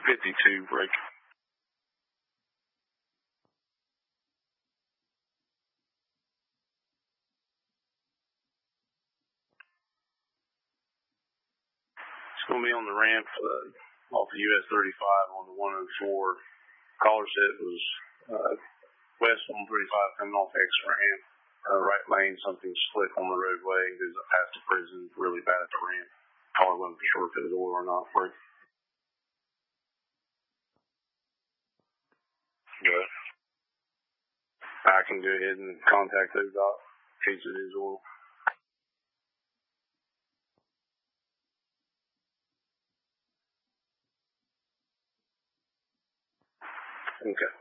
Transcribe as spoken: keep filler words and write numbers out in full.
fifty-two brake. It's going to be on the ramp uh, off the U S thirty-five on the one oh four. Caller said it was uh, west one thirty-five coming off X ramp. Uh, right lane, something slick on the roadway, goes up past the prison, really bad at the ramp. Caller wasn't for sure if it was oil or not for it. But I can go ahead and contact those out in case it is oil. Okay.